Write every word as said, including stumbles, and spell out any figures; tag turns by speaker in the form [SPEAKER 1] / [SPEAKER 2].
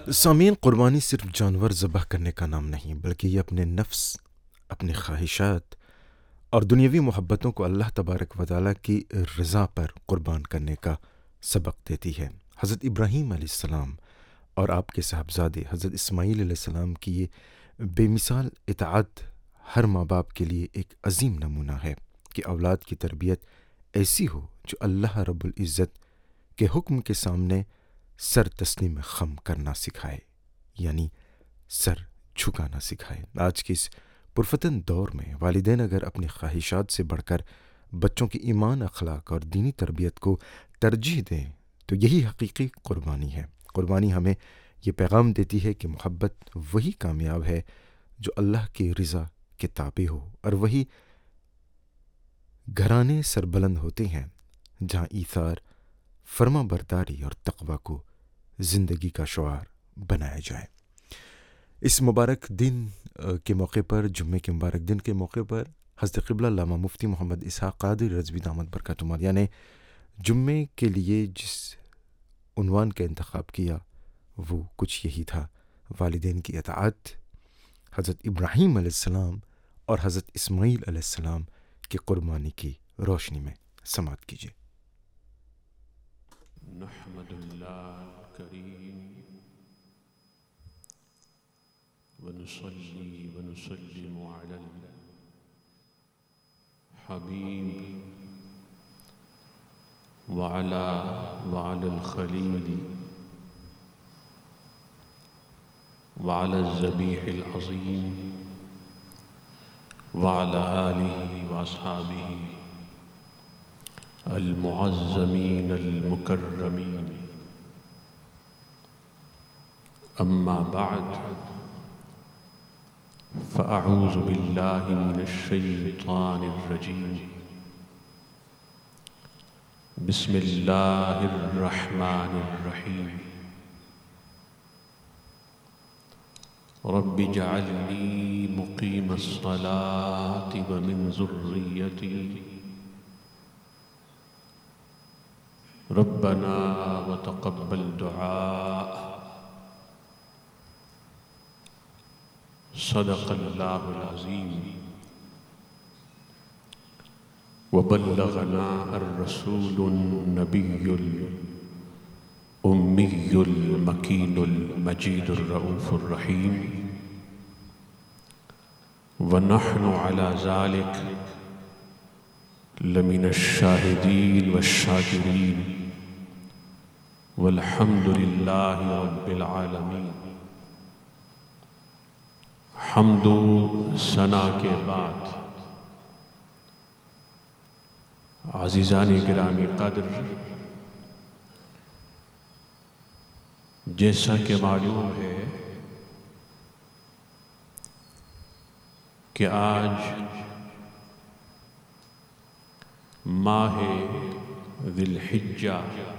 [SPEAKER 1] سامعین، قربانی صرف جانور ذبح کرنے کا نام نہیں، بلکہ یہ اپنے نفس، اپنی خواہشات اور دنیاوی محبتوں کو اللہ تبارک و تعالیٰ کی رضا پر قربان کرنے کا سبق دیتی ہے۔ حضرت ابراہیم علیہ السلام اور آپ کے صاحبزادے حضرت اسماعیل علیہ السلام کی یہ بے مثال اطاعت ہر ماں باپ کے لیے ایک عظیم نمونہ ہے کہ اولاد کی تربیت ایسی ہو جو اللہ رب العزت کے حکم کے سامنے سر تسلیم خم کرنا سکھائے، یعنی سر جھکانا سکھائے۔ آج کے اس پرفتن دور میں والدین اگر اپنی خواہشات سے بڑھ کر بچوں کی ایمان، اخلاق اور دینی تربیت کو ترجیح دیں تو یہی حقیقی قربانی ہے۔ قربانی ہمیں یہ پیغام دیتی ہے کہ محبت وہی کامیاب ہے جو اللہ کی رضا کے تابع ہو، اور وہی گھرانے سربلند ہوتے ہیں جہاں ایثار، فرما برداری اور تقوی کو زندگی کا شعار بنایا جائے۔ اس مبارک دن کے موقع پر، جمعے کے مبارک دن کے موقع پر، حضرت قبلہ علامہ مفتی محمد اسحاق قادری رضوی دامت برکاتہ عالیہ نے جمعے کے لیے جس عنوان کا انتخاب کیا وہ کچھ یہی تھا: والدین کی اطاعت، حضرت ابراہیم علیہ السلام اور حضرت اسماعیل علیہ السلام کی قربانی کی روشنی میں سماعت کیجیے۔
[SPEAKER 2] نحمد اللہ کریم ونصلي ونسلم على الحبيب وعلى وعلى الخليل وعلى الذبيح العظيم وعلى آله وأصحابه المعظمين المكرمين، أما بعد، فأعوذ بالله من الشيطان الرجيم، بسم الله الرحمن الرحيم، رب اجعلني مقيم الصلاة ومن ذريتي، ربنا وتقبل دعاء، صدق اللہ العظیم، وبلغنا الرسول النبی الأمی المکین المجید الرؤوف الرحیم، ونحن على ذلك لمن الشاہدین والشاکرین، والحمد للہ رب العالمین۔ حمد و ثنا کے بعد عزیزان گرامی قدر، جیسا کہ معلوم ہے کہ آج ماہ ذی الحجہ